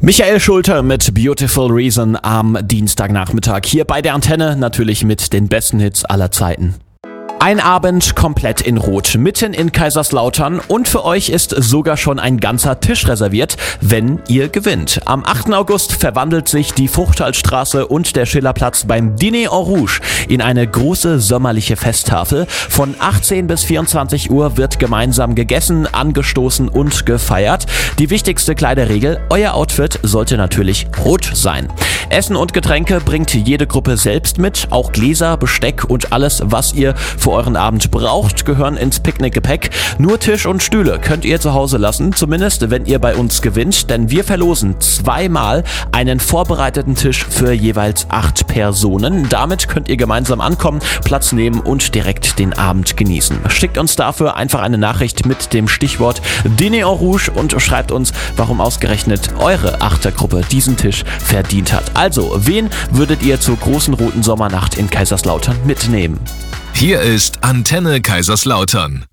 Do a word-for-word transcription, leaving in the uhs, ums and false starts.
Michael Schulte mit Beautiful Reason am Dienstagnachmittag hier bei der Antenne, natürlich mit den besten Hits aller Zeiten. Ein Abend komplett in Rot, mitten in Kaiserslautern und für euch ist sogar schon ein ganzer Tisch reserviert, wenn ihr gewinnt. Am achten August verwandelt sich die Fruchtalstraße und der Schillerplatz beim Dîner en Rouge in eine große sommerliche Festtafel. Von achtzehn bis vierundzwanzig Uhr wird gemeinsam gegessen, angestoßen und gefeiert. Die wichtigste Kleiderregel, euer Outfit sollte natürlich rot sein. Essen und Getränke bringt jede Gruppe selbst mit, auch Gläser, Besteck und alles, was ihr für euren Abend braucht, gehören ins Picknickgepäck. Nur Tisch und Stühle könnt ihr zu Hause lassen, zumindest wenn ihr bei uns gewinnt, denn wir verlosen zweimal einen vorbereiteten Tisch für jeweils acht Personen. Damit könnt ihr gemeinsam ankommen, Platz nehmen und direkt den Abend genießen. Schickt uns dafür einfach eine Nachricht mit dem Stichwort Dîner en Rouge und schreibt uns, warum ausgerechnet eure Achtergruppe diesen Tisch verdient hat. Also, wen würdet ihr zur großen roten Sommernacht in Kaiserslautern mitnehmen? Hier ist Antenne Kaiserslautern.